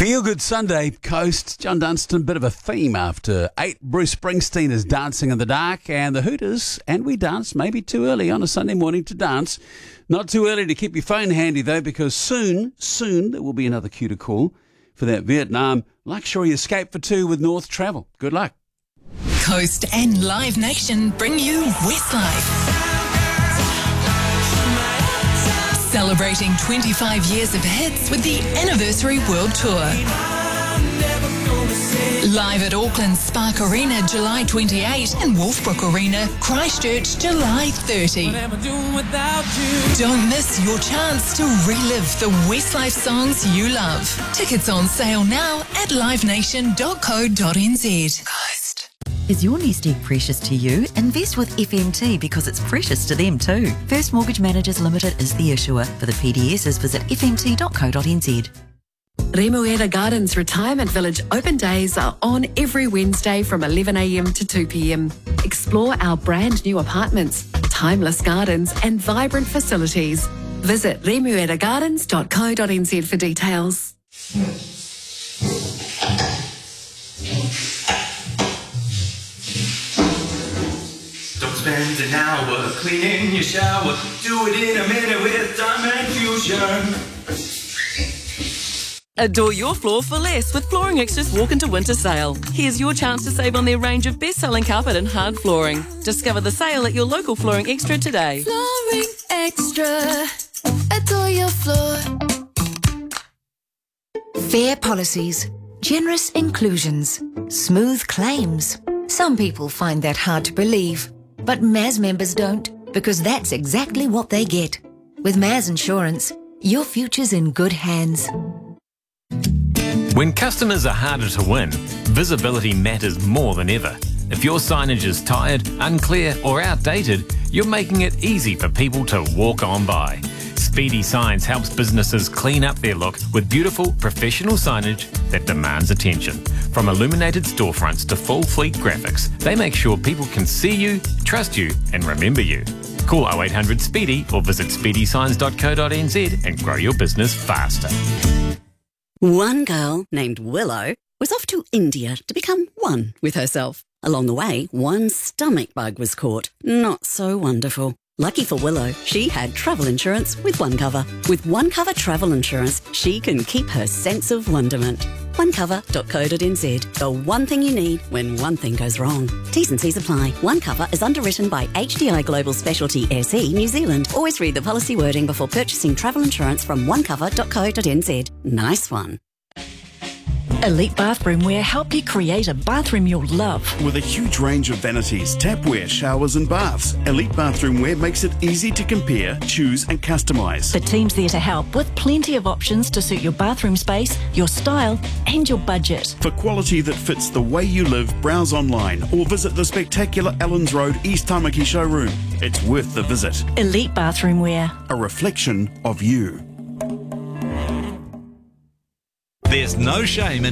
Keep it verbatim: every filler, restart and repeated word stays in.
Feel Good Sunday, Coast. John Dunstan, bit of a theme after eight. Bruce Springsteen is Dancing in the Dark, and the Hooters, and we dance. Maybe too early on a Sunday morning to dance. Not too early to keep your phone handy, though, because soon, soon, there will be another cue to call for that Vietnam luxury escape for two with North Travel. Good luck. Coast and Live Nation bring you Westlife. Celebrating twenty-five years of hits with the Anniversary World Tour. Live at Auckland Spark Arena July twenty-eighth and Wolfbrook Arena Christchurch July thirtieth. Don't miss your chance to relive the Westlife songs you love. Tickets on sale now at live nation dot co dot n z. Coast. Is your nest egg precious to you? Invest with F M T because it's precious to them too. First Mortgage Managers Limited is the issuer. For the P D Ss, visit f m t dot co dot n z. Remuera Gardens Retirement Village open days are on every Wednesday from eleven a m to two p m. Explore our brand new apartments, timeless gardens and vibrant facilities. Visit remuera gardens dot co dot n z for details. Don't spend an hour cleaning your shower. Do it in a minute with Diamond Fusion. Adore your floor for less with Flooring Extra's Walk into Winter sale. Here's your chance to save on their range of best-selling carpet and hard flooring. Discover the sale at your local Flooring Extra today. Flooring Extra. Adore your floor. Fair policies, generous inclusions, smooth claims. Some people find that hard to believe, but M A S members don't, because that's exactly what they get. With M A S Insurance, your future's in good hands. When customers are harder to win, visibility matters more than ever. If your signage is tired, unclear or outdated, you're making it easy for people to walk on by. Speedy Signs helps businesses clean up their look with beautiful, professional signage that demands attention. From illuminated storefronts to full fleet graphics, they make sure people can see you, trust you and remember you. Call oh eight hundred Speedy or visit speedy signs dot co dot n z and grow your business faster. One girl named Willow was off to India to become one with herself. Along the way, one stomach bug was caught. Not so wonderful. Lucky for Willow, she had travel insurance with OneCover. With OneCover travel insurance, she can keep her sense of wonderment. one cover dot co dot n z. The one thing you need when one thing goes wrong. T's and C's apply. OneCover is underwritten by H D I Global Specialty S E New Zealand. Always read the policy wording before purchasing travel insurance from one cover dot co dot n z. Nice one. Elite Bathroomwear help you create a bathroom you'll love. With a huge range of vanities, tapware, showers and baths, Elite Bathroomwear makes it easy to compare, choose and customise. The team's there to help with plenty of options to suit your bathroom space, your style and your budget. For quality that fits the way you live, browse online or visit the spectacular Allens Road East Tamaki showroom. It's worth the visit. Elite Bathroomwear. A reflection of you. There's no shame in